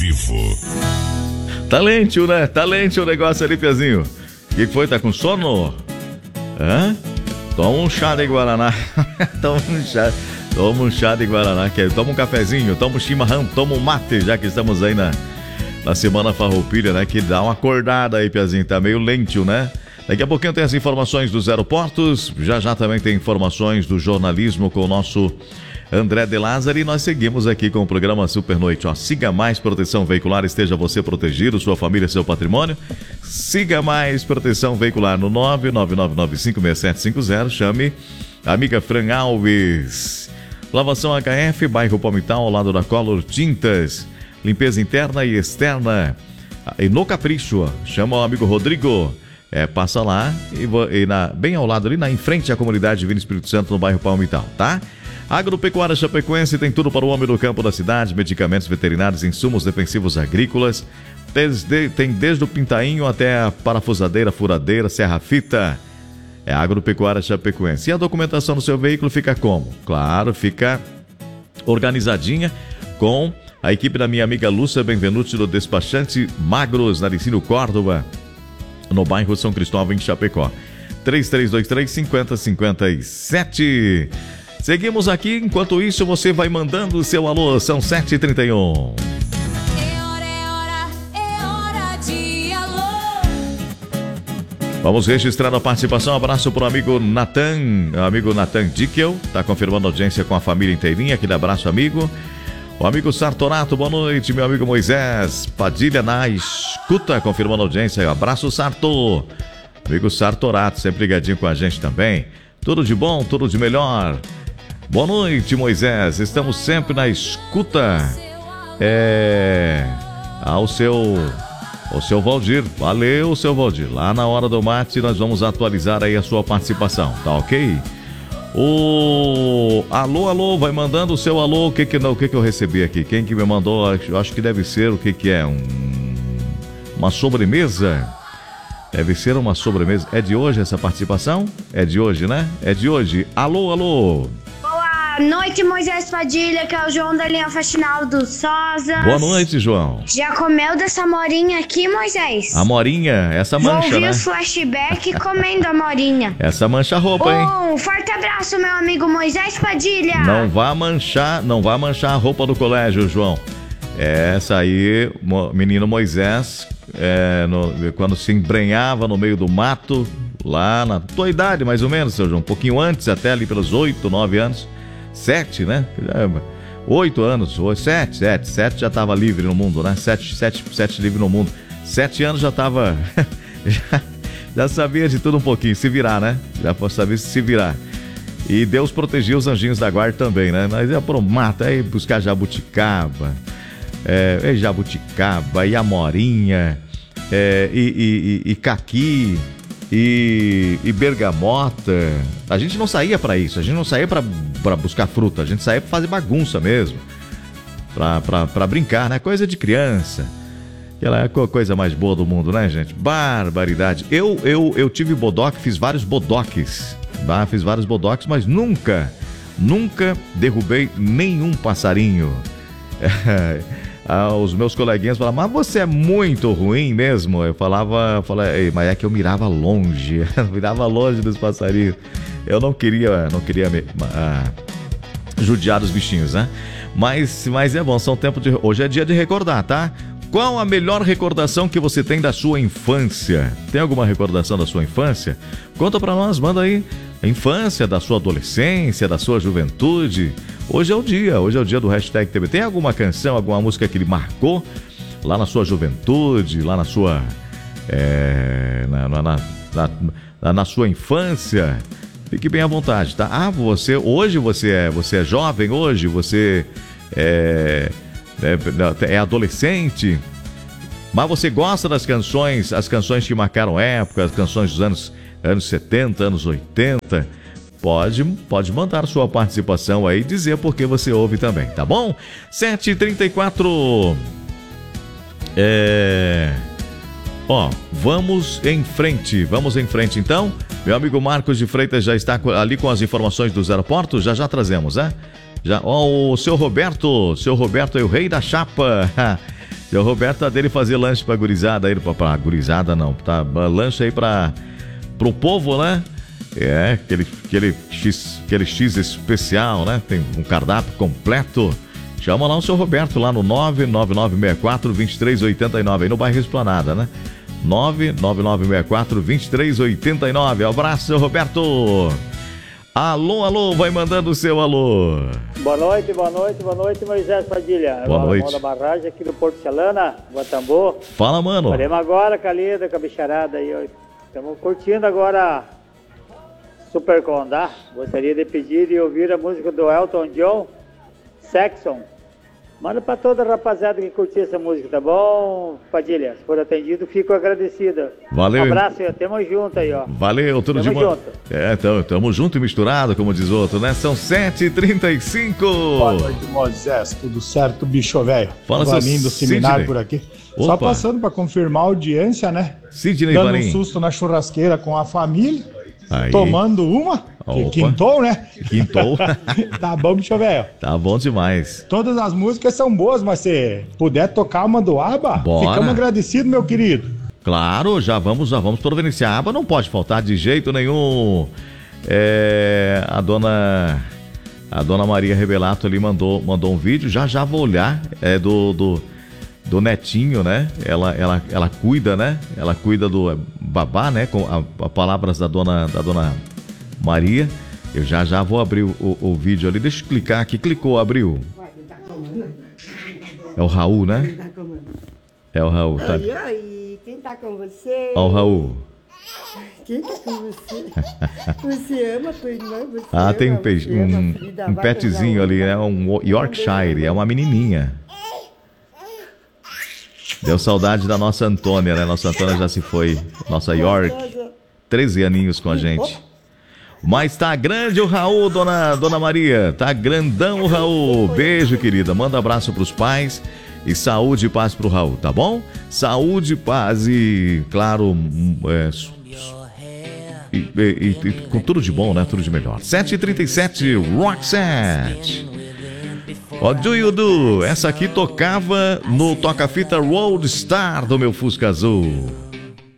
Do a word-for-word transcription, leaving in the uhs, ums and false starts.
vivo. Talento, né? Talento o negócio ali, Piazinho. O que foi? Tá com sono? Hã? Toma um chá de Guaraná. Toma um chá. Toma um chá de Guaraná. Toma um cafezinho, toma um chimarrão, toma um mate, já que estamos aí na, na Semana Farroupilha, né? Que dá uma acordada aí, Piazinho. Tá meio lento, né? Daqui a pouquinho tem as informações dos aeroportos. Já já também tem informações do jornalismo com o nosso André De Lázari, e nós seguimos aqui com o programa Super Noite. Ó, siga mais proteção veicular, esteja você protegido, sua família, seu patrimônio. Siga mais proteção veicular no nove nove nove nove cinco seis sete cinco zero. Chame a amiga Fran Alves. Lavação H F, bairro Palmital, ao lado da Color Tintas. Limpeza interna e externa. E no Capricho, ó, chama o amigo Rodrigo. É, passa lá e, e na, bem ao lado ali, na, em frente à comunidade Divino Espírito Santo, no bairro Palmital, tá? Agropecuária Chapecoense tem tudo para o homem no campo da cidade, medicamentos veterinários, insumos defensivos agrícolas, desde, tem desde o pintainho até a parafusadeira, furadeira, serra-fita. É a Agropecuária Chapecoense. E a documentação do seu veículo fica como? Claro, fica organizadinha com a equipe da minha amiga Lúcia Benvenuti do Despachante Magros, na Licínio Córdoba, no bairro São Cristóvão, em Chapecó. três três dois três, cinco zero cinco sete. Seguimos aqui, enquanto isso você vai mandando o seu alô, são sete e trinta e um. É hora, é hora, é hora de alô. Vamos registrar a participação, abraço para o amigo Natan, amigo Natan Dickel, tá confirmando a audiência com a família inteirinha, aquele abraço, amigo. O amigo Sartorato, boa noite, meu amigo Moisés Padilha na escuta, confirmando a audiência, abraço Sarto, amigo Sartorato, sempre ligadinho com a gente também. Tudo de bom, tudo de melhor. Boa noite, Moisés. Estamos sempre na escuta. É... Ao seu... Ao seu Valdir. Valeu, seu Valdir. Lá na hora do mate nós vamos atualizar aí a sua participação. Tá ok? O... Alô, alô. Vai mandando o seu alô. O que que, não, o que que eu recebi aqui? Quem que me mandou? Eu acho que deve ser o que que é? Um... Uma sobremesa? Deve ser uma sobremesa. É de hoje essa participação? É de hoje, né? É de hoje. Alô, alô. Boa noite, Moisés Padilha, que é o João da linha Faxinal do Sosa. Boa noite, João. Já comeu dessa morinha aqui, Moisés? A morinha, essa mancha, Vou ouvir né? os flashback comendo a morinha. Essa mancha a roupa, hein? Um forte abraço, meu amigo Moisés Padilha. Não vá manchar, não vá manchar a roupa do colégio, João. Essa aí, menino Moisés, é, no, quando se embrenhava no meio do mato, lá na tua idade, mais ou menos, seu João, um pouquinho antes, até ali pelos oito, nove anos. Sete, né? Oito anos, sete, sete, sete já estava livre no mundo, né? Sete, sete, sete livre no mundo. Sete anos já estava, já, já sabia de tudo um pouquinho, se virar, né? Já sabia se virar. E Deus protegia os anjinhos da guarda também, né? Nós ia pro mato, aí buscar jabuticaba, é, e jabuticaba, e amorinha, é, e, e, e, e caqui, E, e bergamota. A gente não saía pra isso, a gente não saía pra, pra buscar fruta, a gente saía pra fazer bagunça mesmo, pra, pra, pra brincar, né? Coisa de criança. Aquela é a coisa mais boa do mundo, né, gente? Barbaridade. Eu, eu, eu tive bodoque, fiz vários bodoques, tá? Fiz vários bodoques, mas nunca, nunca derrubei nenhum passarinho. Ah, os meus coleguinhas falavam, mas você é muito ruim mesmo. Eu falava, eu falei, mas é que eu mirava longe, mirava longe dos passarinhos. Eu não queria, não queria me, ah, judiar os bichinhos, né? Mas, mas é bom, são tempo de, hoje é dia de recordar, tá? Qual a melhor recordação que você tem da sua infância? Tem alguma recordação da sua infância? Conta pra nós, manda aí. A infância, da sua adolescência, da sua juventude. Hoje é o dia, hoje é o dia do hashtag T V. Tem alguma canção, alguma música que ele marcou lá na sua juventude, lá na sua... É, na, na, na, na, na sua infância? Fique bem à vontade, tá? Ah, você, hoje você é, você é jovem, hoje você é, é, é adolescente, mas você gosta das canções, as canções que marcaram época, as canções dos anos, anos setenta, anos oitenta... Pode, pode mandar sua participação aí e dizer por que você ouve também, tá bom? sete e trinta e quatro. É... Ó, vamos em frente, vamos em frente então. Meu amigo Marcos de Freitas já está ali com as informações dos aeroportos, já já trazemos, né? Já, ó, o seu Roberto, seu Roberto é o rei da chapa. Seu Roberto tá dele fazer lanche pra gurizada aí, pra, pra gurizada não, tá, lanche aí pra, pro povo, né? É, aquele, aquele, X, aquele X especial, né? Tem um cardápio completo. Chama lá o seu Roberto, lá no nove nove nove seis quatro, dois três oito nove, aí no bairro Esplanada, né? nove nove nove seis quatro, dois três oito nove. Abraço, seu Roberto. Alô, alô, vai mandando o seu alô. Boa noite, boa noite, boa noite, Moisés Padilha. Boa agora, noite. Da barragem aqui do Porto Celana, Guatambô. Fala, mano. Faremos agora com a Lida, com a bicharada aí. Estamos curtindo agora Super Condá. Gostaria de pedir e ouvir a música do Elton John, Saxon. Manda para toda a rapaziada que curtir essa música, tá bom, Padilha? Se for atendido, fico agradecida. Valeu. Um abraço aí, tamo junto aí, ó. Valeu, tudo tamo de bom. junto. É, tamo, tamo junto e misturado, como diz outro, né? São sete e trinta e cinco. Boa noite, Moisés. Tudo certo, bicho velho? Fala, seu Vanim do seminário Sidney. por aqui. Opa. Só passando para confirmar a audiência, né? Sidney Dando Varim. um susto na churrasqueira com a família. Aí. Tomando uma. Que Opa. quintou, né? Quintou. Tá bom, bicho velho? Tá bom demais. Todas as músicas são boas, mas se puder tocar uma do ABBA, Bora. ficamos agradecidos, meu querido. Claro, já vamos, já vamos providenciar. A aba não pode faltar de jeito nenhum. É, a dona a dona Maria Rebelato ali mandou, mandou um vídeo, já já vou olhar, é do, do, do netinho, né? Ela, ela, ela cuida, né? Ela cuida do babá, né? Com a, a palavras da dona, da dona Maria. Eu já já vou abrir o, o, o vídeo ali. Deixa eu clicar aqui. Clicou, abriu. É o Raul, né? É o Raul, tá? Oi, oi, quem tá com você? Ó o Raul. Quem tá com você? Você ama tua irmã? Você Ah, ama, tem um, você peixe, ama, um, Frida, um vai petzinho casar ali, outra. né? Um Yorkshire, é uma menininha. Deu saudade da nossa Antônia, né? Nossa Antônia já se foi. Nossa York. treze aninhos com a gente. Mas tá grande o Raul, dona, dona Maria. Tá grandão o Raul. Beijo, querida. Manda abraço pros pais. E saúde e paz pro Raul, tá bom? Saúde, paz e, claro, é, e, e, e, e com tudo de bom, né? Tudo de melhor. sete e trinta e sete, Roxette. Ó, do you do? Essa aqui tocava no toca-fita Road Star do meu Fusca Azul.